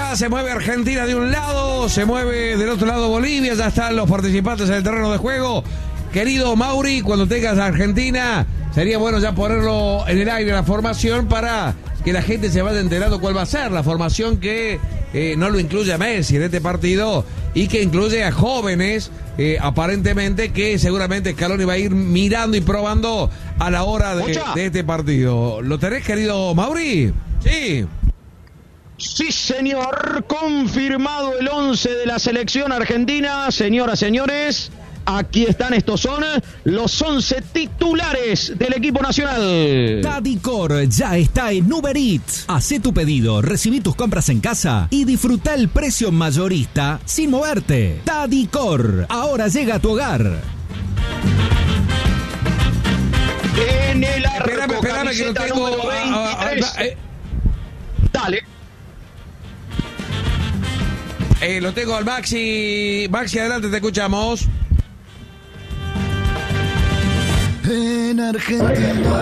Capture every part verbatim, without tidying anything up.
Ya se mueve Argentina de un lado, se mueve del otro lado Bolivia, ya están los participantes en el terreno de juego. Querido Mauri, cuando tengas a Argentina, sería bueno ya ponerlo en el aire la formación para que la gente se vaya enterando cuál va a ser la formación que eh, no lo incluye a Messi en este partido y que incluye a jóvenes, eh, aparentemente, que seguramente Scaloni va a ir mirando y probando a la hora de, de este partido. ¿Lo tenés, querido Mauri? Sí. Sí, señor, confirmado el once de la selección argentina. Señoras, señores, aquí están, estos son los once titulares del equipo nacional. Tadicor ya está en Uber Eats. Hacé tu pedido, recibí tus compras en casa y disfruta el precio mayorista sin moverte. Tadicor, ahora llega a tu hogar. En el arco, espérame, espérame, que lo tengo. veintitrés. Ah, ah, eh. Dale. Eh, lo tengo al Maxi. Maxi, adelante, te escuchamos. En Argentina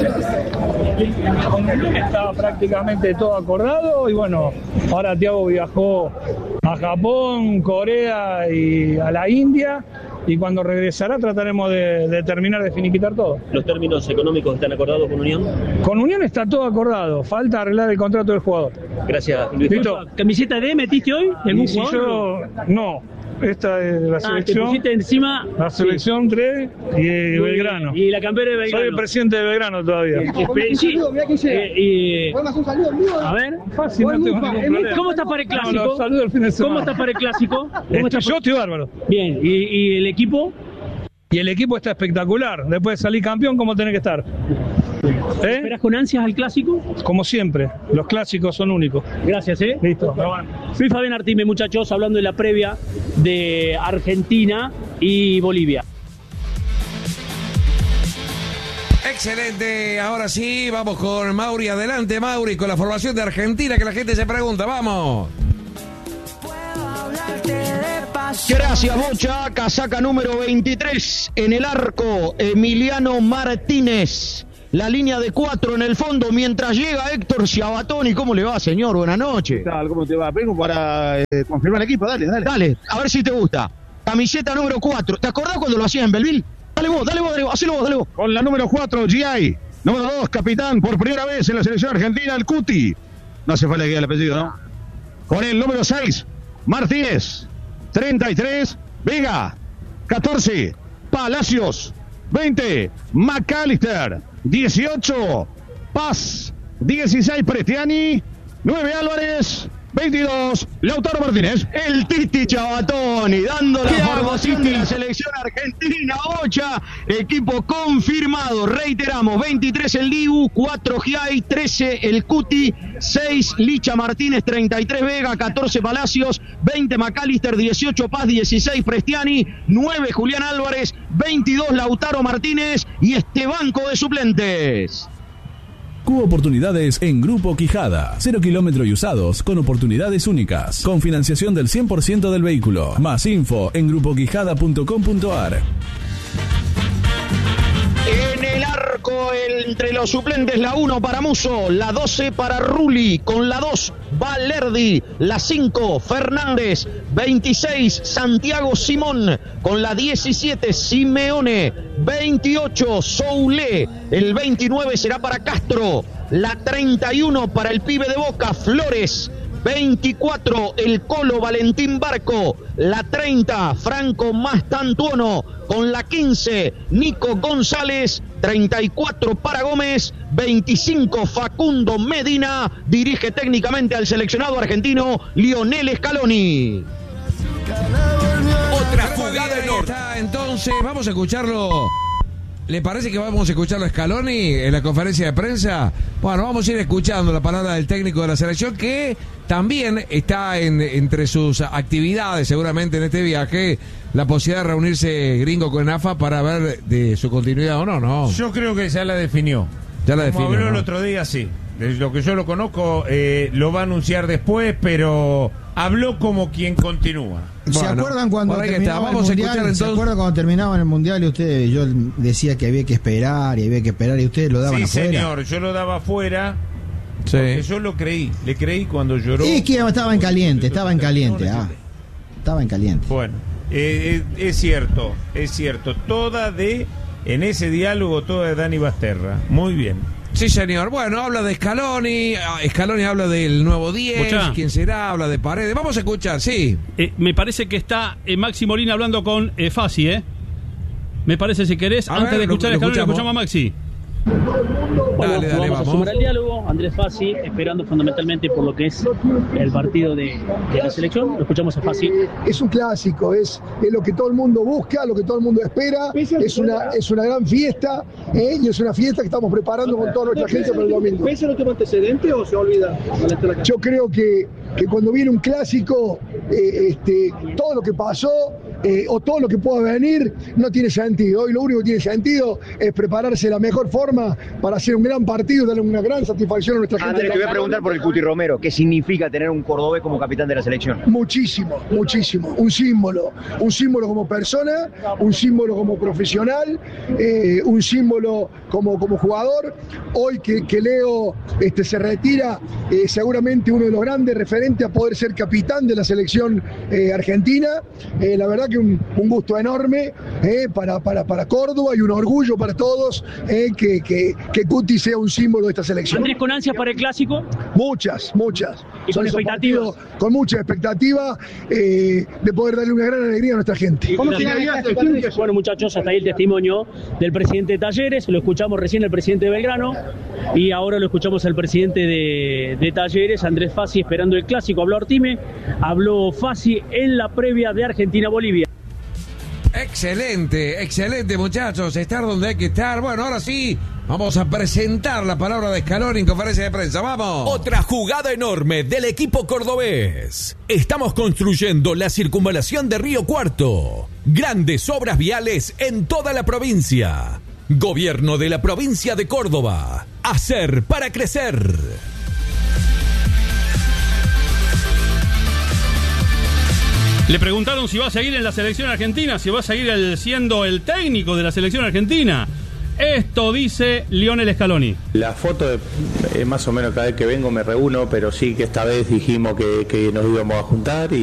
estaba prácticamente todo acordado y bueno, ahora Thiago viajó a Japón, Corea y a la India y cuando regresará trataremos de, de terminar de finiquitar todo. ¿Los términos económicos están acordados con Unión? Con Unión está todo acordado, falta arreglar el contrato del jugador. Gracias, Luis. ¿Camiseta de metiste hoy? ¿Algún Si jugador? yo, no. Esta es la Ah, selección. te pusiste encima. La selección sí. tres y y, Belgrano. Y la campera de Belgrano. Soy el presidente de Belgrano todavía. Eh, sí. eh, eh, a ver. Fácil, no tengo ningún problema. ¿Cómo estás para el clásico? No, los saludo el fin de semana. ¿Cómo estás para el clásico? ¿Cómo Este, estás yo para... estoy bárbaro. Bien, ¿y, y el equipo? Y el equipo está espectacular. Después de salir campeón, ¿cómo tenés que estar? ¿Eh? ¿Esperas con ansias al clásico? Como siempre, los clásicos son únicos. Gracias, ¿eh? Listo. Soy Fabián Artime, muchachos, hablando de la previa de Argentina y Bolivia. Excelente, ahora sí, vamos con Mauri. Adelante, Mauri, con la formación de Argentina, que la gente se pregunta, vamos. Gracias, Bocha. Casaca número veintitrés en el arco, Emiliano Martínez. La línea de cuatro en el fondo, mientras llega Héctor Schiavatoni. ¿Cómo le va, señor? Buenas noches. ¿Qué tal? ¿Cómo te va? Vengo para eh, confirmar el equipo, dale, dale. Dale, a ver si te gusta. Camiseta número cuatro. ¿Te acordás cuando lo hacías en Belville? Dale vos, dale vos, dale vos, hacelo vos, dale vos. Con la número cuatro, G I. Número dos, capitán, por primera vez en la selección argentina, el Cuti. No hace falta que diga el apellido, ¿no? Con el número seis, Martínez. treinta y tres, Vega. catorce, Palacios. veinte, McAllister. dieciocho, Paz. dieciséis, Prestiani. nueve, Álvarez. veintidós, Lautaro Martínez. El Titi Schiavatoni dando la ¿Qué hago, formación Titi? de la selección argentina. Ocha, equipo confirmado. Reiteramos, veintitrés el Dibu, cuatro Giai, trece el Cuti, seis Licha Martínez, treinta y tres Vega, catorce Palacios, veinte McAllister, dieciocho Paz, dieciséis Prestiani, nueve Julián Álvarez, veintidós Lautaro Martínez y este banco de suplentes. Cubo Oportunidades en Grupo Quijada. Cero kilómetros y usados con oportunidades únicas. Con financiación del cien por ciento del vehículo. Más info en grupo quijada punto com punto ar. En el arco, el, entre los suplentes, la uno para Musso, la doce para Rulli, con la dos Valerdi, la cinco Fernández, veintiséis Santiago Simón, con la diecisiete Simeone, veintiocho Soule, el veintinueve será para Castro, la treinta y uno para el pibe de Boca, Flores, veinticuatro el Colo Valentín Barco, la treinta Franco Mastantuono, con la quince Nico González, treinta y cuatro para Gómez, veinticinco Facundo Medina, dirige técnicamente al seleccionado argentino Lionel Scaloni. Otra jugada en esta, entonces, vamos a escucharlo. ¿Le parece que vamos a escucharlo a Scaloni en la conferencia de prensa? Bueno, vamos a ir escuchando la palabra del técnico de la selección, que también está en, entre sus actividades, seguramente en este viaje, la posibilidad de reunirse Gringo con A F A para ver de su continuidad o no, ¿no? Yo creo que ya la definió. Ya la Como definió, habló ¿no? el otro día, sí. De lo que yo lo conozco, eh, lo va a anunciar después, pero habló como quien continúa. ¿Se Bueno, acuerdan cuando por ahí que está. terminaba el Vamos a escuchar, mundial? ¿Se entonces? acuerdan cuando terminaban el mundial y usted, yo decía que había que esperar y había que esperar y ustedes lo daban Sí, afuera? señor, yo lo daba afuera Sí. Porque yo lo creí, le creí cuando lloró. Y es que estaba en caliente, estaba en caliente. Ah, estaba en caliente. Bueno, eh, eh, es cierto, es cierto. Toda de, en ese diálogo, toda de Dani Basterra. Muy bien. Sí, señor. Bueno, habla de Scaloni. Scaloni habla del nuevo diez. Escuchá. ¿Quién será? Habla de Paredes. Vamos a escuchar, sí. Eh, me parece que está eh, Maxi Molina hablando con eh, Fassi, ¿eh? Me parece, si querés, A antes ver, de escuchar lo- a lo Scaloni, lo escuchamos. escuchamos a Maxi. Bueno, Dale, dale, vamos, vamos. a sumar el diálogo. Andrés Fassi, esperando fundamentalmente por lo que es el partido de, de la selección. Lo escuchamos a Fassi. Es un clásico, es, es lo que todo el mundo busca, lo que todo el mundo espera, es una, es una gran fiesta, ¿eh? Y es una fiesta que estamos preparando con toda nuestra gente para el domingo. ¿Pese lo que antecedente o se olvida? Yo creo que, que cuando viene un clásico, eh, este, todo lo que pasó eh, o todo lo que pueda venir no tiene sentido. Hoy lo único que tiene sentido es prepararse de la mejor forma para hacer un gran partido y darle una gran satisfacción a nuestra gente. Andrés, te voy a preguntar por el Cuti Romero. ¿Qué significa tener un cordobés como capitán de la selección? Muchísimo, muchísimo. Un símbolo. Un símbolo como persona, un símbolo como profesional, eh, un símbolo como, como jugador. Hoy que, que Leo este, se retira, eh, seguramente uno de los grandes referentes a poder ser capitán de la selección eh, argentina. Eh, la verdad que un, un gusto enorme eh, para, para, para Córdoba y un orgullo para todos eh, que, que, que Cuti sea un símbolo de esta selección. Andrés, ¿con ansias para el clásico? Muchas, muchas. ¿Y con esos expectativas? partidos Con mucha expectativa eh, de poder darle una gran alegría a nuestra gente. Bueno, muchachos, hasta ahí el testimonio del presidente de Talleres. Lo escuchamos recién el presidente de Belgrano y ahora lo escuchamos al presidente de, de Talleres, Andrés Fassi, esperando el clásico. Habló Artime, habló Fassi en la previa de Argentina-Bolivia. Excelente, excelente, muchachos. Estar donde hay que estar. Bueno, ahora sí, vamos a presentar la palabra de Scaloni en conferencia de prensa. ¡Vamos! Otra jugada enorme del equipo cordobés. Estamos construyendo la circunvalación de Río Cuarto. Grandes obras viales en toda la provincia. Gobierno de la provincia de Córdoba. Hacer para crecer. Le preguntaron si va a seguir en la selección argentina, si va a seguir el, siendo el técnico de la selección argentina. Esto dice Lionel Scaloni. La foto es eh, más o menos cada vez que vengo me reúno, pero sí que esta vez dijimos que, que nos íbamos a juntar y